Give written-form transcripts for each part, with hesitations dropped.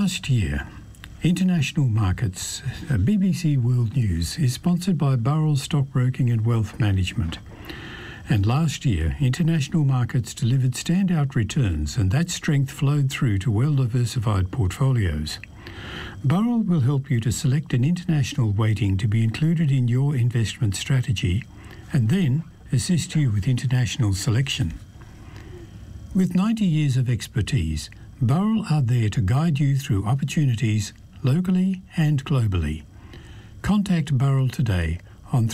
Last year, International Markets, BBC World News, is sponsored by Burrell Stockbroking and Wealth Management. And last year, International Markets delivered standout returns, and that strength flowed through to well-diversified portfolios. Burrell will help you to select an international weighting to be included in your investment strategy, and then assist you with international selection. With 90 years of expertise, Burrell are there to guide you through opportunities locally and globally. Contact Burrell today on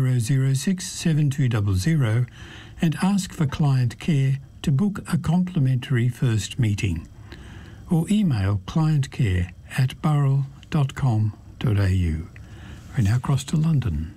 3006-7200 and ask for client care to book a complimentary first meeting, or email clientcare@burrell.com.au. We now cross to London.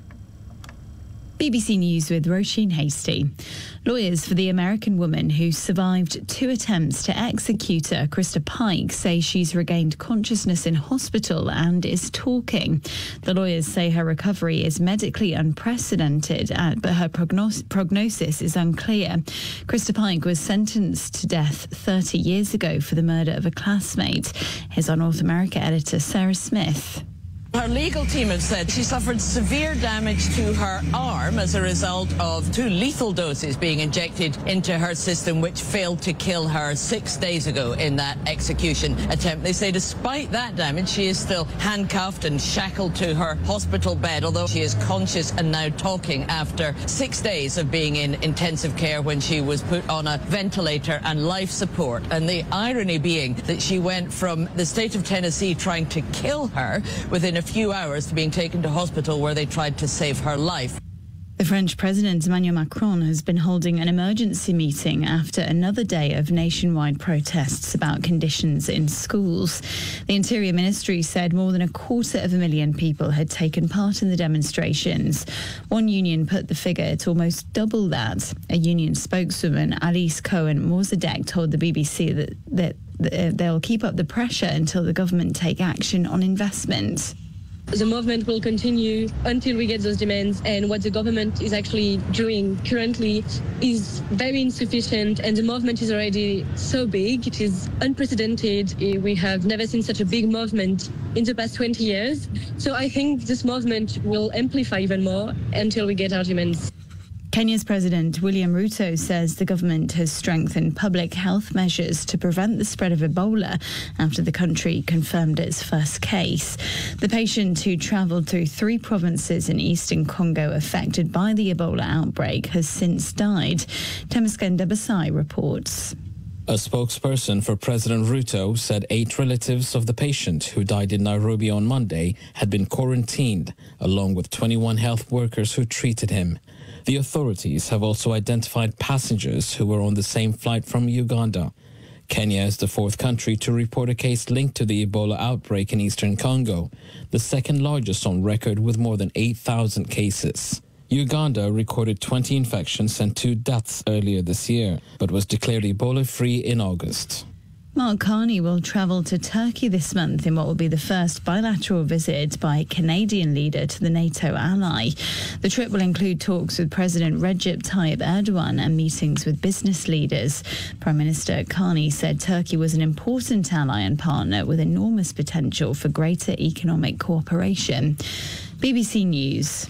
BBC News with Roisin Hastie. Lawyers for the American woman who survived 2 attempts to execute her, Krista Pike, say she's regained consciousness in hospital and is talking. The lawyers say her recovery is medically unprecedented, but her prognosis is unclear. Krista Pike was sentenced to death 30 years ago for the murder of a classmate. Here's our North America editor, Sarah Smith. Her legal team have said she suffered severe damage to her arm as a result of 2 lethal doses being injected into her system, which failed to kill her 6 days ago in that execution attempt. They say despite that damage, she is still handcuffed and shackled to her hospital bed, although she is conscious and now talking after 6 days of being in intensive care when she was put on a ventilator and life support. And the irony being that she went from the state of Tennessee trying to kill her within a few hours to being taken to hospital where they tried to save her life. The French President Emmanuel Macron has been holding an emergency meeting after another day of nationwide protests about conditions in schools. The Interior Ministry said more than 250,000 people had taken part in the demonstrations. One union put the figure to almost double that. A union spokeswoman, Alice Cohen-Morzadek, told the BBC that they'll keep up the pressure until the government take action on investment. The movement will continue until we get those demands, and what the government is actually doing currently is very insufficient, and the movement is already so big. It is unprecedented. We have never seen such a big movement in the past 20 years. So I think this movement will amplify even more until we get our demands. Kenya's President William Ruto says the government has strengthened public health measures to prevent the spread of Ebola after the country confirmed its first case. The patient who travelled through 3 provinces in eastern Congo affected by the Ebola outbreak has since died. Temesgen Debasai reports. A spokesperson for President Ruto said 8 relatives of the patient who died in Nairobi on Monday had been quarantined, along with 21 health workers who treated him. The authorities have also identified passengers who were on the same flight from Uganda. Kenya is the 4th country to report a case linked to the Ebola outbreak in eastern Congo, the 2nd largest on record with more than 8,000 cases. Uganda recorded 20 infections and 2 deaths earlier this year, but was declared Ebola-free in August. Mark Carney will travel to Turkey this month in what will be the first bilateral visit by a Canadian leader to the NATO ally. The trip will include talks with President Recep Tayyip Erdogan and meetings with business leaders. Prime Minister Carney said Turkey was an important ally and partner with enormous potential for greater economic cooperation. BBC News.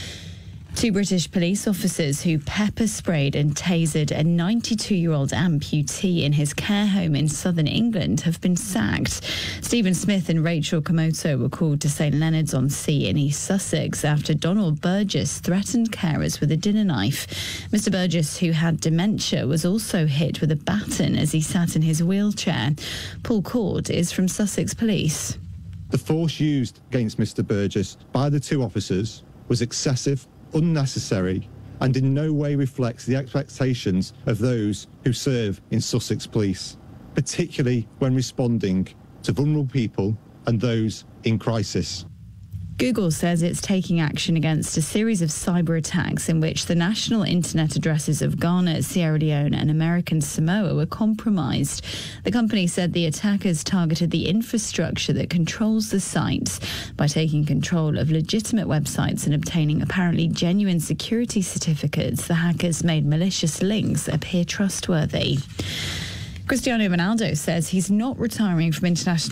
2 British police officers who pepper-sprayed and tasered a 92-year-old amputee in his care home in southern England have been sacked. Stephen Smith and Rachel Komoto were called to St Leonards-on-Sea in East Sussex after Donald Burgess threatened carers with a dinner knife. Mr Burgess, who had dementia, was also hit with a baton as he sat in his wheelchair. Paul Court is from Sussex Police. The force used against Mr Burgess by the 2 officers was excessive, unnecessary, and in no way reflects the expectations of those who serve in Sussex Police, particularly when responding to vulnerable people and those in crisis. Google says it's taking action against a series of cyber attacks in which the national internet addresses of Ghana, Sierra Leone and American Samoa were compromised. The company said the attackers targeted the infrastructure that controls the sites by taking control of legitimate websites and obtaining apparently genuine security certificates. The hackers made malicious links appear trustworthy. Cristiano Ronaldo says he's not retiring from international